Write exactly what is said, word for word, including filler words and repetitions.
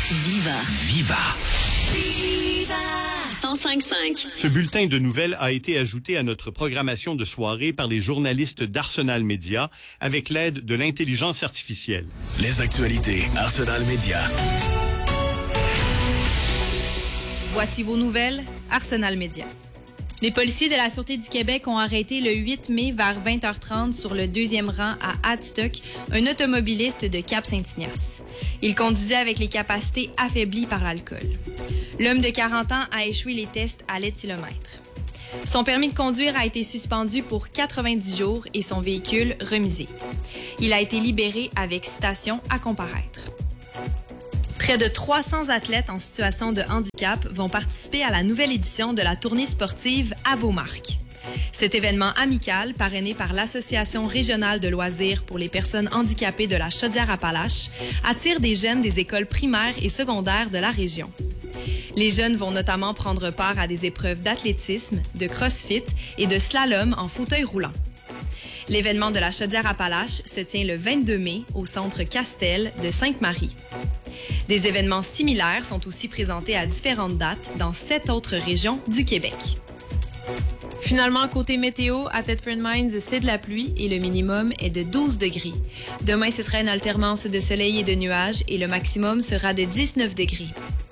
Viva. Viva. Viva. cent cinq virgule cinq. Ce bulletin de nouvelles a été ajouté à notre programmation de soirée par les journalistes d'Arsenal Média avec l'aide de l'intelligence artificielle. Les actualités Arsenal Média. Voici vos nouvelles, Arsenal Média. Les policiers de la Sûreté du Québec ont arrêté le huit mai vers vingt heures trente sur le deuxième rang à Adstock un automobiliste de Cap-Saint-Ignace. Il conduisait avec les capacités affaiblies par l'alcool. L'homme de quarante ans a échoué les tests à l'éthylomètre. Son permis de conduire a été suspendu pour quatre-vingt-dix jours et son véhicule remisé. Il a été libéré avec citation à comparaître. Près de trois cents athlètes en situation de handicap vont participer à la nouvelle édition de la tournée sportive À vos marques. Cet événement amical, parrainé par l'Association régionale de loisirs pour les personnes handicapées de la Chaudière-Appalaches, attire des jeunes des écoles primaires et secondaires de la région. Les jeunes vont notamment prendre part à des épreuves d'athlétisme, de crossfit et de slalom en fauteuil roulant. L'événement de la Chaudière-Appalaches se tient le vingt-deux mai au Centre Castel de Sainte-Marie. Des événements similaires sont aussi présentés à différentes dates dans sept autres régions du Québec. Finalement, côté météo, à Thetford Mines, c'est de la pluie et le minimum est de douze degrés. Demain, ce sera une alternance de soleil et de nuages et le maximum sera de dix-neuf degrés.